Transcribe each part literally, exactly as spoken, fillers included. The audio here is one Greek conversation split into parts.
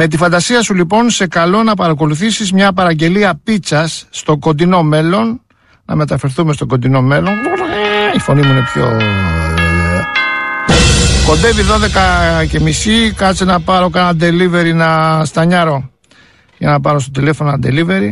Με τη φαντασία σου λοιπόν σε καλώ να παρακολουθήσεις μια παραγγελία πίτσας στο κοντινό μέλλον. Να μεταφερθούμε στο κοντινό μέλλον. Η φωνή μου είναι πιο... Κοντεύει δώδεκα και μισή. Κάτσε να πάρω κάνα delivery να στανιάρω. Για να πάρω στο τηλέφωνο ένα delivery.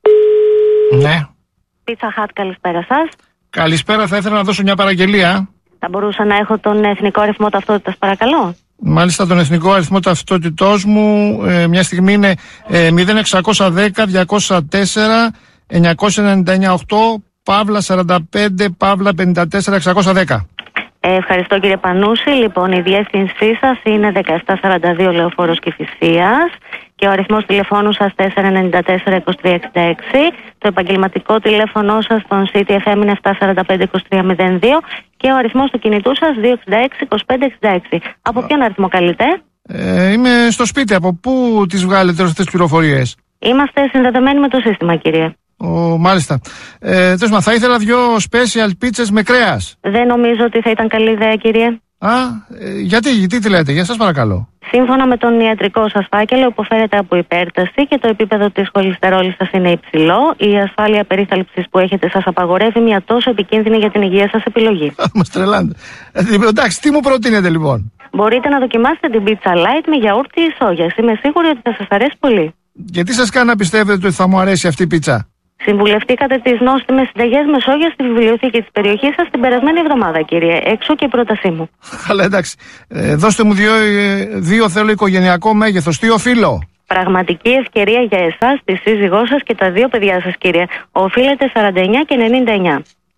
Ναι. Pizza Hut, καλησπέρα σας. Καλησπέρα, θα ήθελα να δώσω μια παραγγελία. Θα μπορούσα να έχω τον εθνικό αριθμό ταυτότητας, παρακαλώ. Μάλιστα, τον εθνικό αριθμό ταυτότητός μου ε, μια στιγμή είναι ε, μηδέν εξακόσια δέκα διακόσια τέσσερα εννιακόσια ενενήντα εννιά οκτώ Παύλα σαράντα πέντε Παύλα πενήντα τέσσερα εξακόσια δέκα. Ε, ευχαριστώ κύριε Πανούση. Λοιπόν, η διεύθυνσή σας είναι δεκαεπτά σαράντα δύο Λεωφόρος Κηφισίας και ο αριθμός τηλεφώνου σας τέσσερα εννιά τέσσερα είκοσι τρία εξήντα έξι. Το επαγγελματικό τηλέφωνο σας στον City εφ εμ είναι επτά σαράντα πέντε είκοσι τρία μηδέν δύο και ο αριθμός του κινητού σας δύο εξήντα έξι είκοσι πέντε εξήντα έξι. Από ποιον αριθμό καλείτε? Ε, είμαι στο σπίτι. Από πού τις βγάλετε αυτές τις πληροφορίες? Είμαστε συνδεδεμένοι με το σύστημα, κύριε. Oh, μάλιστα. Ε, τέλος, θα ήθελα δύο special pizzas με κρέας. Δεν νομίζω ότι θα ήταν καλή ιδέα, κύριε. Α, ε, γιατί, τι, τι λέτε, για σας παρακαλώ. Σύμφωνα με τον ιατρικό σας φάκελο, υποφέρετε από υπέρταση και το επίπεδο της χολυστερόλης σας είναι υψηλό. Η ασφάλεια περίθαλψης που έχετε σας απαγορεύει μια τόσο επικίνδυνη για την υγεία σας επιλογή. Μας τρελάνετε. Ε, εντάξει, τι μου προτείνετε λοιπόν? Μπορείτε να δοκιμάσετε την pizza light με γιαούρτι ή σόγιας. Είμαι σίγουρη ότι θα σας αρέσει πολύ. Γιατί σας κάνει να πιστεύετε ότι θα μου αρέσει αυτή η πίτσα? Συμβουλευτήκατε τις νόστιμες συνταγές με σόγια στη βιβλιοθήκη της περιοχής σας την περασμένη εβδομάδα, κύριε. Εξού και η πρότασή μου. Αλλά εντάξει. Ε, δώστε μου δύο, δύο θέλω οικογενειακό μέγεθος. Τι οφείλω? Πραγματική ευκαιρία για εσάς, τη σύζυγό σας και τα δύο παιδιά σας, κύριε. Οφείλετε σαράντα εννιά και ενενήντα εννιά.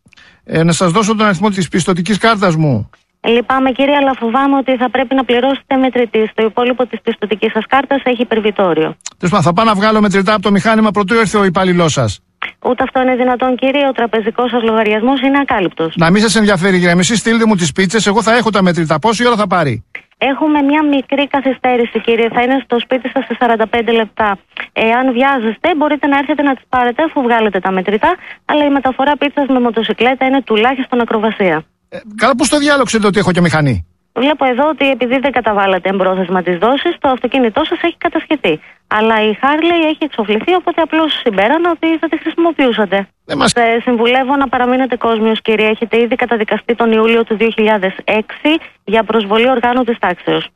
Ε, να σας δώσω τον αριθμό της πιστωτικής κάρτας μου. Λυπάμαι, κύριε, αλλά φοβάμαι ότι θα πρέπει να πληρώσετε μετρητή. Το υπόλοιπο της πιστωτικής σας κάρτας έχει υπερβιτόριο. Τέλος, θα πάω να βγάλω μετρητά από το μηχάνημα πρωτού έρθει ο υπάλληλός σας. Ούτε αυτό είναι δυνατόν, κύριε. Ο τραπεζικός σας λογαριασμός είναι ακάλυπτος. Να μην σας ενδιαφέρει, κύριε. Εσείς στείλτε μου τις πίτσες, εγώ θα έχω τα μετρητά. Πόση ώρα θα πάρει? Έχουμε μια μικρή καθυστέρηση, κύριε. Θα είναι στο σπίτι σας σε σαράντα πέντε λεπτά. Εάν βιάζεστε, μπορείτε να έρθετε να τις πάρετε αφού βγάλετε τα μετρητά. Αλλά η μεταφορά πίτσας με μοτοσυκλέτα είναι τουλάχιστον ακροβασία. Ε, καλά, πώς το διάλογο ξέρετε ότι έχω και μηχανή? Βλέπω εδώ ότι επειδή δεν καταβάλλατε εμπρόθεσμα τις δόσεις, το αυτοκίνητό σας έχει κατασχεθεί. Αλλά η Χάρλεϊ έχει εξοφληθεί, οπότε απλώς συμπέρανα ότι θα τη χρησιμοποιούσατε. Δεν μας... ε, συμβουλεύω να παραμείνετε κόσμιος, κύριε. Έχετε ήδη καταδικαστεί τον Ιούλιο του δύο χιλιάδες έξι για προσβολή οργάνου της τάξεως.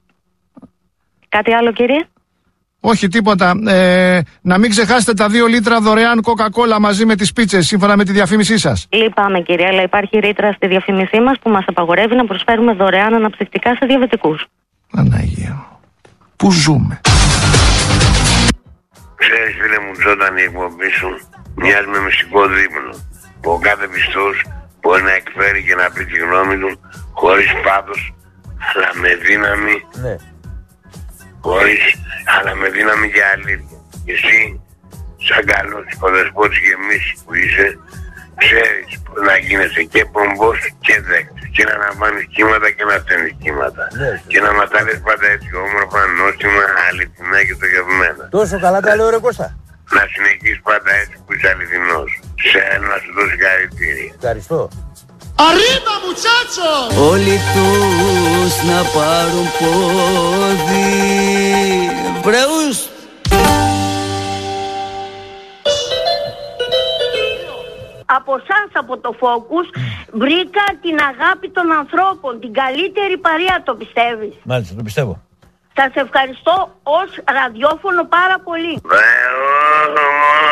Κάτι άλλο, κύριε? Όχι, τίποτα. Ε, να μην ξεχάσετε τα δύο λίτρα δωρεάν κοκακόλα μαζί με τις πίτσες, σύμφωνα με τη διαφήμισή σας. Λυπάμαι, κύριε, αλλά υπάρχει ρήτρα στη διαφήμισή μας που μας απαγορεύει να προσφέρουμε δωρεάν αναψυκτικά σε διαβετικούς. Παναγία, πού ζούμε? Ξέρεις, φίλε μου, όταν η εκπομπή σου μοιάζει με μυστικό δείπνο, που ο κάθε πιστός μπορεί να εκφέρει και να πει τη γνώμη του χωρίς πάθος, αλλά με δύναμη. Ναι. Χωρίς, αλλά με δύναμη και αλήθεια. Και εσύ, σαν καλός οικοδεσπότης και εμείς που είσαι, ξέρεις πώς να γίνεσαι και πομπός και δέκτης. Και να αναβάνεις κύματα και να στέλνεις κύματα. Ναι. Και να ματάρεις πάντα έτσι όμορφα, νόστιμα, αληθινά και στοχευμένα. Τόσο καλά τα λέω, ρε Κώστα. Να συνεχίσεις πάντα έτσι που είσαι αληθινός. Σε ένα να σου δώσει χαρακτήρια. Ευχαριστώ. Arriba, muchachos! Όλοι τους να πάρουν πόδι βρεούς. Από σας, από το Focus, βρήκα την αγάπη των ανθρώπων, την καλύτερη παρέα, το πιστεύεις? Μάλιστα, το πιστεύω. Σας ευχαριστώ ως ραδιόφωνο πάρα πολύ. Εγώ μόνο